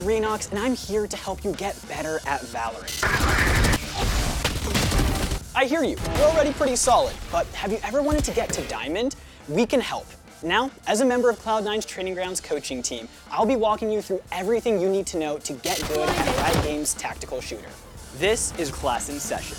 Renox, and I'm here to help you get better at Valorant. I hear you, you're already pretty solid, but have you ever wanted to get to Diamond? We can help. Now, as a member of Cloud9's Training Grounds coaching team, I'll be walking you through everything you need to know to get good at Riot Games' tactical shooter. This is Class in Session.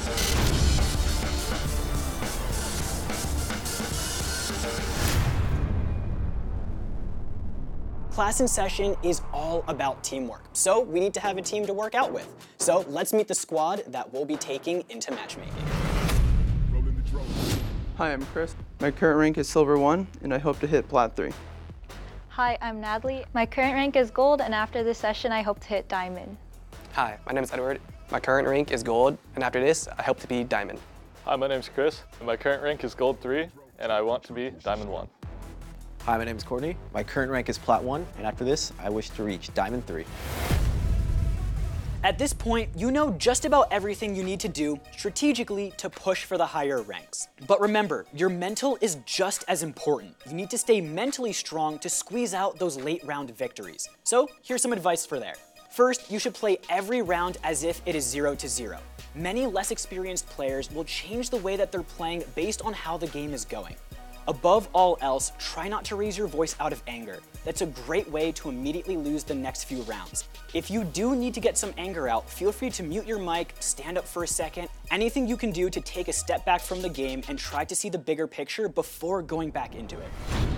Class in Session is all about teamwork, so we need to have a team to work out with. So let's meet the squad that we'll be taking into matchmaking. Hi, I'm Chris. My current rank is Silver 1, and I hope to hit Plat 3. Hi, I'm Natalie. My current rank is Gold, and after this session, I hope to hit Diamond. Hi, my name is Edward. My current rank is Gold, and after this, I hope to be Diamond. Hi, my name is Chris, and my current rank is Gold 3, and I want to be Diamond 1. Hi, my name is Courtney. My current rank is Plat 1, and after this, I wish to reach Diamond 3. At this point, you know just about everything you need to do strategically to push for the higher ranks. But remember, your mental is just as important. You need to stay mentally strong to squeeze out those late round victories. So here's some advice for there. First, you should play every round as if it is 0-0. Many less experienced players will change the way that they're playing based on how the game is going. Above all else, try not to raise your voice out of anger. That's a great way to immediately lose the next few rounds. If you do need to get some anger out, feel free to mute your mic, stand up for a second, anything you can do to take a step back from the game and try to see the bigger picture before going back into it.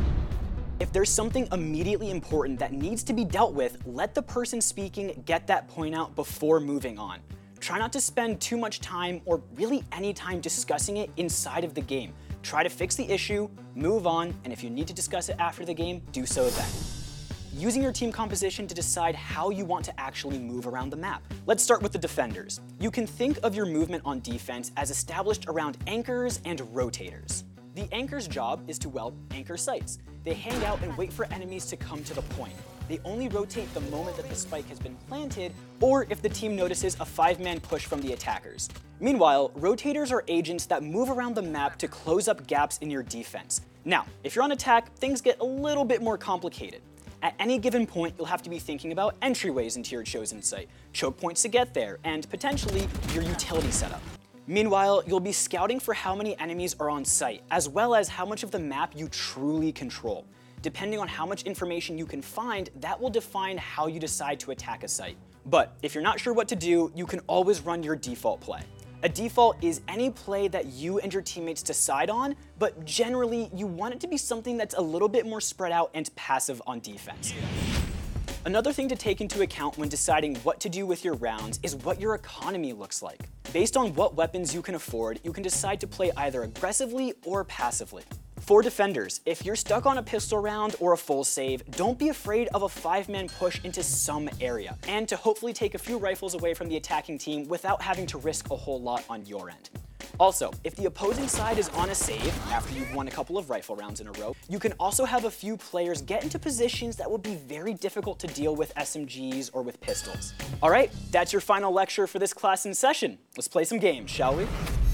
If there's something immediately important that needs to be dealt with, let the person speaking get that point out before moving on. Try not to spend too much time or really any time discussing it inside of the game. Try to fix the issue, move on, and if you need to discuss it after the game, do so then. Using your team composition to decide how you want to actually move around the map. Let's start with the defenders. You can think of your movement on defense as established around anchors and rotators. The anchor's job is to, well, anchor sites. They hang out and wait for enemies to come to the point. They only rotate the moment that the spike has been planted, or if the team notices a 5-man push from the attackers. Meanwhile, rotators are agents that move around the map to close up gaps in your defense. Now, if you're on attack, things get a little bit more complicated. At any given point, you'll have to be thinking about entryways into your chosen site, choke points to get there, and potentially your utility setup. Meanwhile, you'll be scouting for how many enemies are on site, as well as how much of the map you truly control. Depending on how much information you can find, that will define how you decide to attack a site. But if you're not sure what to do, you can always run your default play. A default is any play that you and your teammates decide on, but generally you want it to be something that's a little bit more spread out and passive on defense. Another thing to take into account when deciding what to do with your rounds is what your economy looks like. Based on what weapons you can afford, you can decide to play either aggressively or passively. For defenders, if you're stuck on a pistol round or a full save, don't be afraid of a 5-man push into some area, and to hopefully take a few rifles away from the attacking team without having to risk a whole lot on your end. Also, if the opposing side is on a save, after you've won a couple of rifle rounds in a row, you can also have a few players get into positions that will be very difficult to deal with SMGs or with pistols. All right, that's your final lecture for this class in session. Let's play some games, shall we?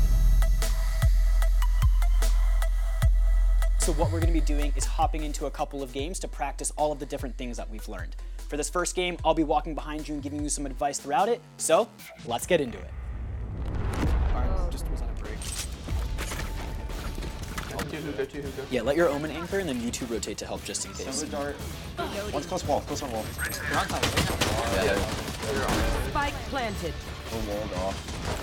So what we're going to be doing is hopping into a couple of games to practice all of the different things that we've learned. For this first game, I'll be walking behind you and giving you some advice throughout it, so let's get into it. Alright, just was on a break. Go to hookah. Yeah, let your Omen anchor and then you two rotate to help just in case. Dart. One's close wall, close on wall. You're on time, right? Yeah. Spike planted. One walled off.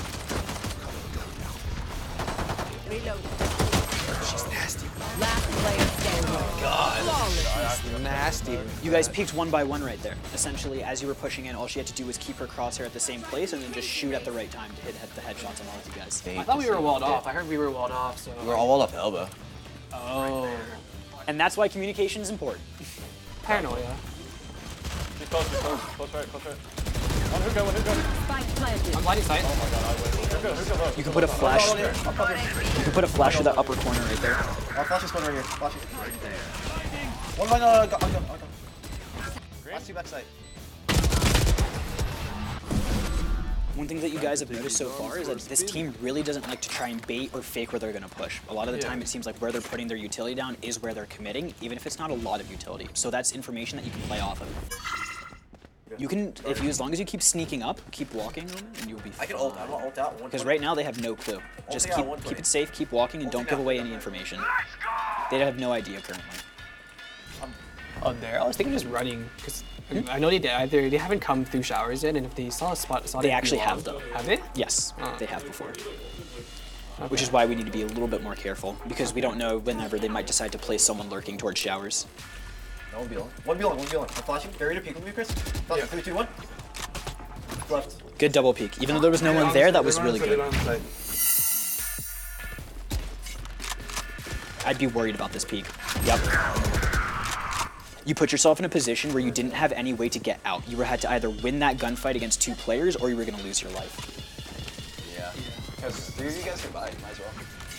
Reload. She's nasty. Last player standing. She's nasty. You guys peeked one by one right there. Essentially, as you were pushing in, all she had to do was keep her crosshair at the same place and then just shoot at the right time to hit the headshots on all of you guys. I thought we were walled off. I heard we were walled off, so... We're all walled off elbow. Oh. And that's why communication is important. Paranoia. She's close right. One hookah. Spike planted. I'm blinding sight. Oh my god, I wait. Hookah, look. You can put a flash. I'll cover. You can put a flash to that upper corner right there. I'll flash this one right here. Flash it. One line, I'll go. Last two backside. One thing that you guys have noticed so far is that this team really doesn't like to try and bait or fake where they're going to push. A lot of the time it seems like where they're putting their utility down is where they're committing, even if it's not a lot of utility. So that's information that you can play off of. You can, as long as you keep sneaking up, keep walking, and you'll be fine. I can ult. I'm gonna ult out. Because right now they have no clue. Just Ulting out keep it safe, keep walking, and don't give away any information. They have no idea currently. Oh, there. I was thinking just running because I know they haven't come through showers yet, and if they saw a spot, They actually have though. Have they? Yes, Oh. they have before. Which is why we need to be a little bit more careful, because we don't know whenever they might decide to place someone lurking towards showers. No, 1v1. 1v1. I'm flashing. Barrier to peek with me, Chris. Flash. 3, 2, 1. Left. Good double peek. Even though there was no one there, that was really good. I'd be worried about this peek. Yep. You put yourself in a position where you didn't have any way to get out. You had to either win that gunfight against 2 players, or you were going to lose your life. Yeah. Because 3 of you guys survived. Might as well.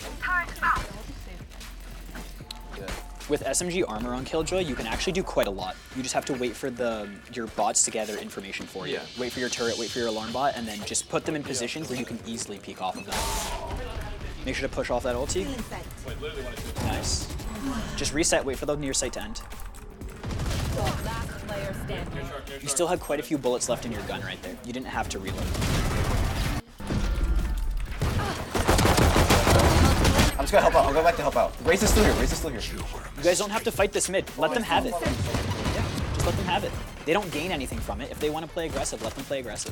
With SMG armor on Killjoy, you can actually do quite a lot. You just have to wait for your bots to gather information for you. Yeah. Wait for your turret, wait for your alarm bot, and then just put them in positions where you can easily peek off of them. Make sure to push off that ulti. Nice. Just reset, wait for the near sight to end. Last player standing. You still had quite a few bullets left in your gun right there. You didn't have to reload. I'm just gonna help out. I'll go back to help out. Race is still here. Race is still here. You guys don't have to fight this mid. Let them have it. Yeah, just let them have it. They don't gain anything from it. If they want to play aggressive, let them play aggressive.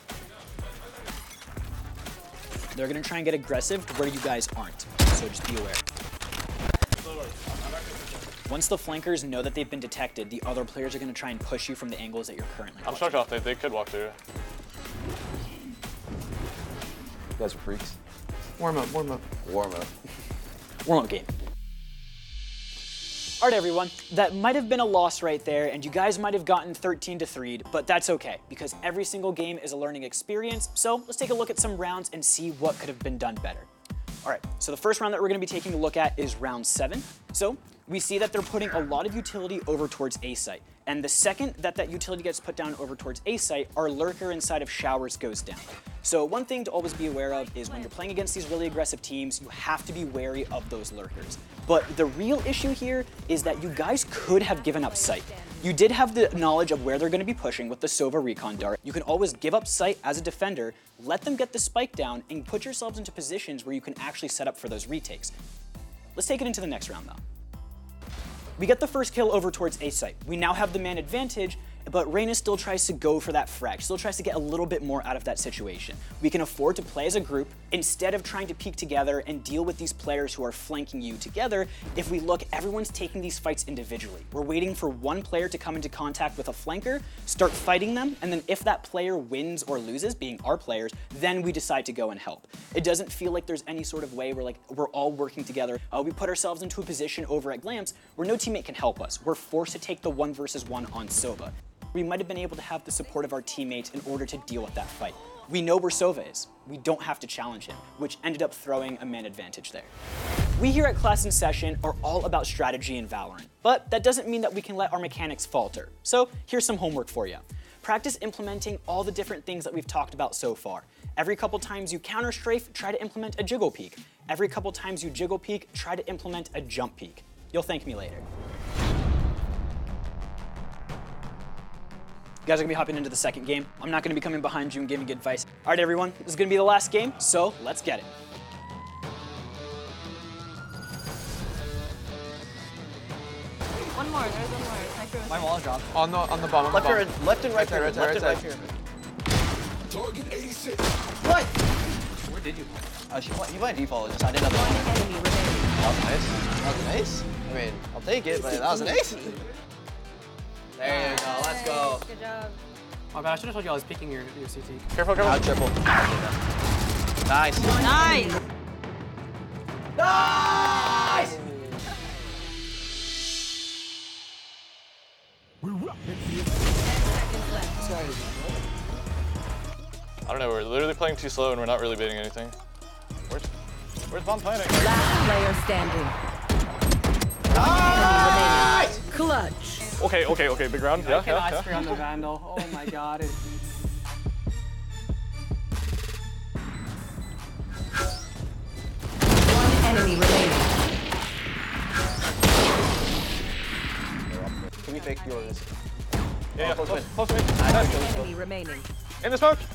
They're gonna try and get aggressive where you guys aren't, so just be aware. Once the flankers know that they've been detected, the other players are gonna try and push you from the angles that you're currently I'm shocked off. They could walk through. You guys are freaks. Warm up. Warm up. Warm-up game. All right, everyone, that might have been a loss right there, and you guys might have gotten 13-3'd, but that's okay, because every single game is a learning experience, so let's take a look at some rounds and see what could have been done better. All right, so the first round that we're gonna be taking a look at is round 7. So we see that they're putting a lot of utility over towards A site, and the second that utility gets put down over towards A site, our lurker inside of showers goes down. So one thing to always be aware of is when you're playing against these really aggressive teams, you have to be wary of those lurkers. But the real issue here is that you guys could have given up sight. You did have the knowledge of where they're going to be pushing with the Sova Recon Dart. You can always give up sight as a defender, let them get the spike down, and put yourselves into positions where you can actually set up for those retakes. Let's take it into the next round though. We get the first kill over towards A site. We now have the man advantage, but Reyna still tries to go for that frag, still tries to get a little bit more out of that situation. We can afford to play as a group instead of trying to peek together and deal with these players who are flanking you together. If we look, everyone's taking these fights individually. We're waiting for one player to come into contact with a flanker, start fighting them, and then if that player wins or loses, being our players, then we decide to go and help. It doesn't feel like there's any sort of way where we're all working together. We put ourselves into a position over at Glamps where no teammate can help us. We're forced to take the 1 versus 1 on Sova. We might have been able to have the support of our teammates in order to deal with that fight. We know where Sova is. We don't have to challenge him, which ended up throwing a man advantage there. We here at Class in Session are all about strategy in Valorant, but that doesn't mean that we can let our mechanics falter. So here's some homework for you. Practice implementing all the different things that we've talked about so far. Every couple times you counter strafe, try to implement a jiggle peek. Every couple times you jiggle peek, try to implement a jump peek. You'll thank me later. You guys are gonna be hopping into the second game. I'm not gonna be coming behind you and giving you advice. All right, everyone, this is gonna be the last game, so let's get it. One more, there's one more. My wall dropped. On the bottom. Left and right here. Right Left and right side. here. What? Where did you play? You might default. Just I didn't have the line. Enemy remaining. That was nice. That was nice. I mean, I'll take it, but that was an ace. There you go. Let's go. Good job. Oh god, I should have told you I was picking your CT. Careful, careful. Out triple. Nice. Nice. Nice. I don't know, we're literally playing too slow and we're not really baiting anything. Where's Bomb planning? Last player standing. Nice. Clutch. Okay, big round. Yeah, yeah. On the Vandal. Oh my god. One enemy remaining. Can we fake yours? Yeah, close to me. Enemy remaining. In the smoke.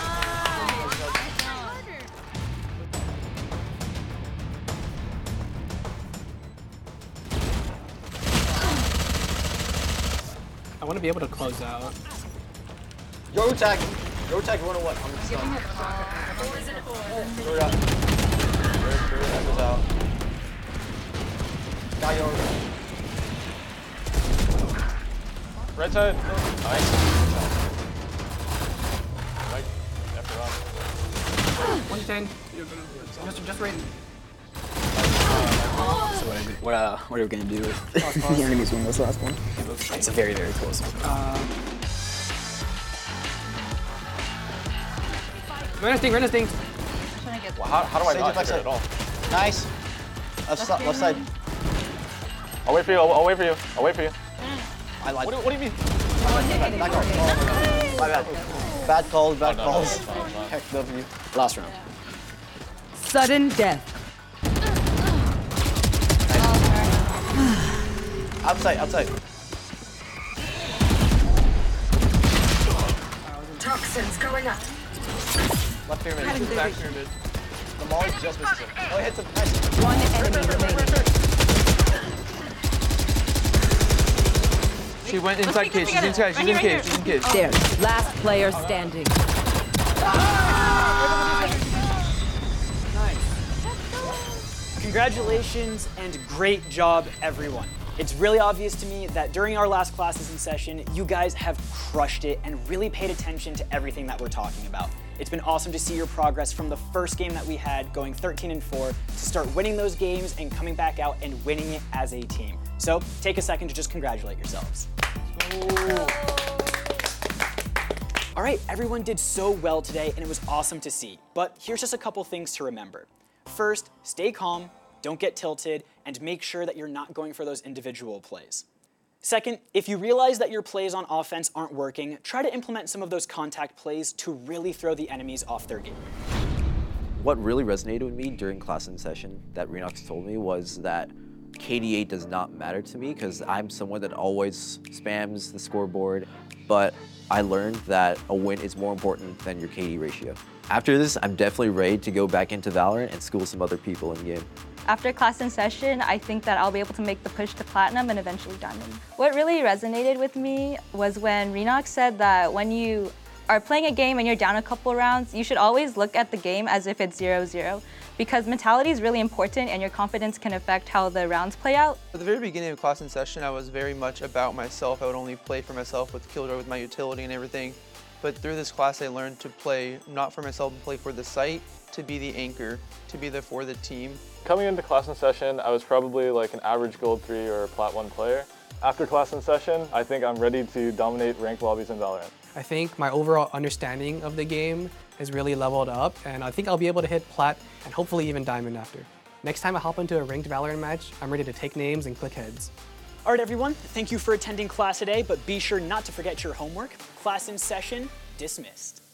I want to be able to close out. Yo tag 101. I'm just done. Throw it out. That goes out. Got your Right side. Nice. Right after on. 110. Just right. So what are we gonna do if the enemies win this last one? It's a very, very close one. Run a sting. Well, how do I Sage not it back hit it at all? Nice. Left side. I'll wait for you. I'll wait for you. I'll wait for you. I like. What do you mean? Back call. Oh, my bad. Bad calls. Bad No, calls. it's fine, it's fine. Heck W. Last round. Sudden death. Outside. Toxins going up. Left pyramid. Back pyramid. The Molly just misses him. Oh, he hits him. Nice. One enemy remaining. She went inside cage. She's inside. She's in cage. She's in cage. There. Last player standing. Congratulations and great job, everyone. It's really obvious to me that during our last classes in session, you guys have crushed it and really paid attention to everything that we're talking about. It's been awesome to see your progress from the first game that we had, going 13-4, to start winning those games and coming back out and winning it as a team. So take a second to just congratulate yourselves. All right, everyone did so well today and it was awesome to see. But here's just a couple things to remember. First, stay calm, don't get tilted, and make sure that you're not going for those individual plays. Second, if you realize that your plays on offense aren't working, try to implement some of those contact plays to really throw the enemies off their game. What really resonated with me during class in session that Renox told me was that KDA does not matter to me because I'm someone that always spams the scoreboard, but I learned that a win is more important than your KD ratio. After this, I'm definitely ready to go back into Valorant and school some other people in game. After class in session, I think that I'll be able to make the push to Platinum and eventually Diamond. What really resonated with me was when Renox said that when you are playing a game and you're down a couple rounds, you should always look at the game as if it's 0-0 because mentality is really important and your confidence can affect how the rounds play out. At the very beginning of class in session, I was very much about myself. I would only play for myself with Killjoy, with my utility and everything. But through this class, I learned to play not for myself, but play for the site, to be the anchor, to be there for the team. Coming into class in session, I was probably like an average gold 3 or plat 1 player. After class in session, I think I'm ready to dominate ranked lobbies in Valorant. I think my overall understanding of the game is really leveled up, and I think I'll be able to hit plat and hopefully even diamond after. Next time I hop into a ranked Valorant match, I'm ready to take names and click heads. All right, everyone, thank you for attending class today, but be sure not to forget your homework. Class in session, dismissed.